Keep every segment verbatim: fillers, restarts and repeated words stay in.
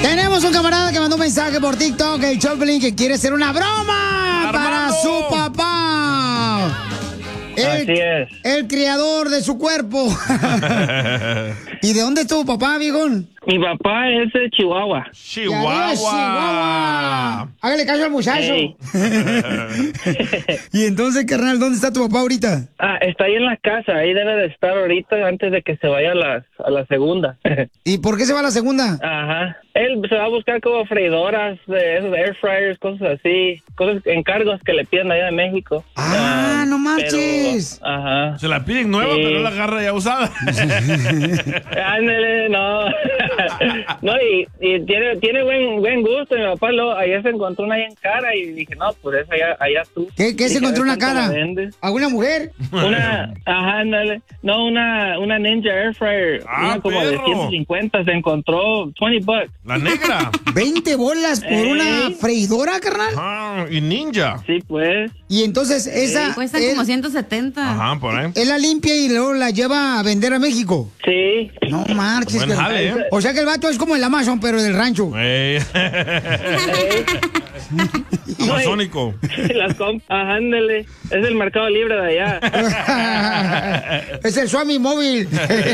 Tenemos un camarada que mandó un mensaje por TikTok, el Choplin, que quiere hacer una broma ¡Armando! para su papá. El, Así es. El criador de su cuerpo. ¿Y de dónde es tu papá, viejón? Mi papá es de Chihuahua. Chihuahua. Chihuahua. Hágale caso al muchacho. Hey. Y entonces, carnal, ¿dónde está tu papá ahorita? Ah, está ahí en la casa. Ahí debe de estar ahorita antes de que se vaya a la, a la segunda. ¿Y por qué se va a la segunda? Ajá. Él se va a buscar como freidoras, de esos air fryers, cosas así. Cosas, encargos que le piden allá de México. Ah, uh, no marches. Pero, ajá. Se la piden nueva, Sí. pero la agarra ya usada. Ándale, no. No, y, y tiene, tiene buen, buen gusto. Mi papá lo, ayer se encontró una ahí en cara y dije, no, pues esa allá, allá tú. ¿Qué, qué se Dije, encontró a ver una cuánto cara? la vendes. ¿Alguna mujer? Una, ajá, ándale. No, una, una Ninja Air Fryer. Ah, una como de perro. ciento cincuenta se encontró, veinte bucks. La negra. ¿veinte bolas por Ey. una freidora, carnal? Ah, y ninja. Sí, pues. Y entonces esa... Cuestan él, como ciento setenta. Ajá, por ahí. él la limpia y luego la lleva a vender a México. Sí. No marches. Buen carnal. jale, ¿eh? O sea que el vato es como el Amazon, pero del rancho. Ey. Amazónico. Las comp ajá, ándale. Es el Mercado Libre de allá. Es el Swami móvil.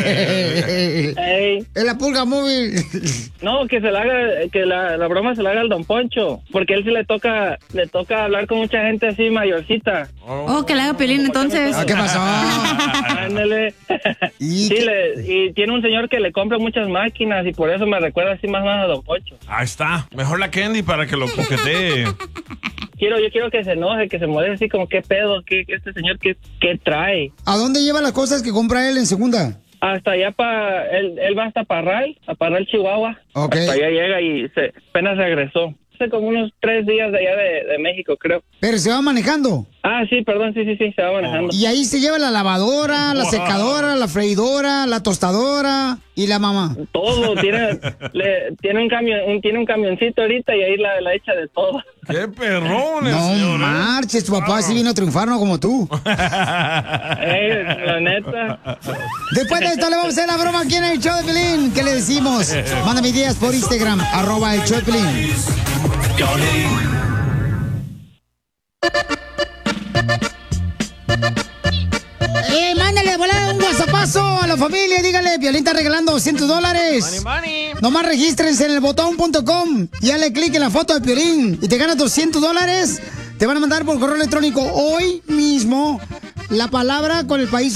Ey. Es la pulga móvil. No, que se la haga, que la, la broma se la haga al Don Poncho, porque a él sí le toca, le toca hablar con mucha gente así mayorcita. Oh, que le haga Piolín entonces. Ah, ¿qué pasó? Ándale. ¿Y Sí, qué? le, y tiene un señor que le compra muchas máquinas y por eso me recuerda así más o menos a Don Poncho. Ahí está. Mejor la Candy para que lo coquetee. Quiero, yo quiero que se enoje, que se moleste así como qué pedo, qué, este señor qué, qué trae. ¿A dónde lleva las cosas que compra él en segunda? Hasta allá para, él, él va hasta Parral, a Parral, Chihuahua. Ok. Hasta allá llega y se, apenas regresó. Hace como unos tres días de allá de, de México, creo. Pero se va manejando. Ah, sí, perdón, sí, sí, sí, se va manejando. Y ahí se lleva la lavadora, la Wow. secadora, la freidora, la tostadora y la mamá. Todo, tiene, le, tiene un camión, un, tiene un camioncito ahorita y ahí la, la echa de todo. ¡Qué perrones, No señor! ¿eh? marches, tu papá sí vino a triunfar, no como tú. Eh, la neta. Después de esto le vamos a hacer la broma aquí en el show de Pelín. ¿Qué le decimos? Mándame ideas por Instagram, arroba el show de Pelín. Eh, mándale de volada un whatsappazo a la familia. Dígale, Piolín está regalando doscientos dólares. Nomás regístrense en el botón punto com y dale clic en la foto de Piolín y te ganas doscientos dólares. Te van a mandar por correo electrónico hoy mismo la palabra con el país